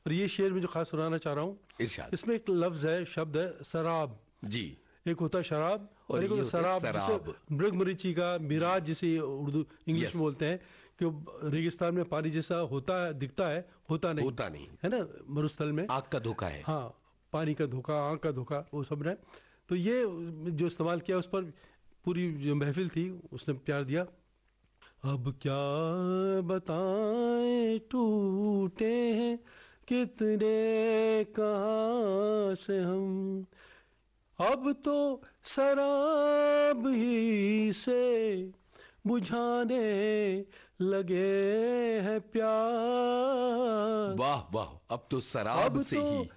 और ये शेर में जो खास सुनाना चाह रहा हूँ, इरशाद। इसमें एक लफ्ज है, शब्द है सराब जी। एक होता है शराब और एक होता है सराब, जिसे मृगमरीची का मिराज जिसे उर्दू इंग्लिश में बोलते हैं, कि रेगिस्तान में पानी जैसा होता है, दिखता है, होता नहीं है ना, मरुस्थल में आग का धोखा है। हाँ, पानी का धोखा, आग का धोखा, वो सब ने तो ये जो इस्तेमाल किया, उस पर पूरी जो महफिल थी उसने प्यार दिया। अब क्या बताएं टूटे हैं कितने कहाँ से हम, अब तो शराब ही से बुझाने लगे हैं प्यार। वाह वाह, अब तो शराब से ही